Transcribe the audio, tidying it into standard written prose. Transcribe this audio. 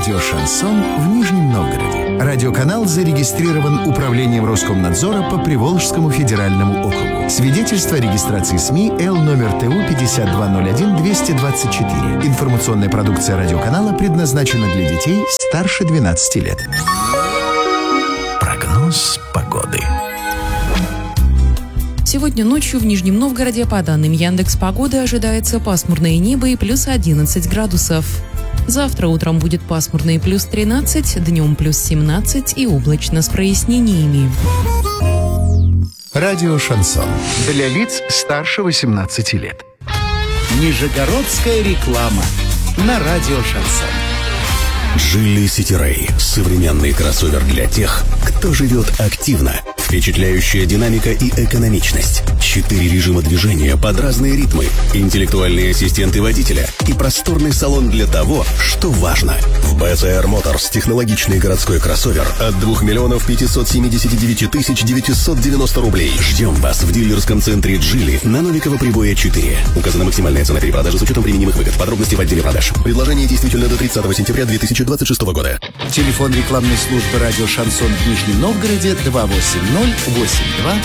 Радио «Шансон» в Нижнем Новгороде. Радиоканал зарегистрирован Управлением Роскомнадзора по Приволжскому федеральному округу. Свидетельство о регистрации СМИ Л номер ТУ 5201-224. Информационная продукция радиоканала предназначена для детей старше 12 лет. Прогноз погоды. Сегодня ночью в Нижнем Новгороде, по данным Яндекс.Погоды, ожидается пасмурное небо и плюс 11 градусов. Завтра утром будет пасмурно и плюс 13, днем плюс 17 и облачно с прояснениями. Радио «Шансон» для лиц старше 18 лет. Нижегородская реклама на радио «Шансон». Geely City Ray – современный кроссовер для тех, кто живет активно. Впечатляющая динамика и экономичность. 4 режима движения под разные ритмы, интеллектуальные ассистенты водителя и просторный салон для того, что важно. В BCR Motors технологичный городской кроссовер от 2 579 990 рублей. Ждем вас в дилерском центре Geely на Новикова Прибоя 4. Указана максимальная цена перепродажи с учетом применимых выгод. Подробности в отделе продаж. Предложение действительно до 30 сентября 2026 года. Телефон рекламной службы радио «Шансон» в Нижнем Новгороде 280-82-82.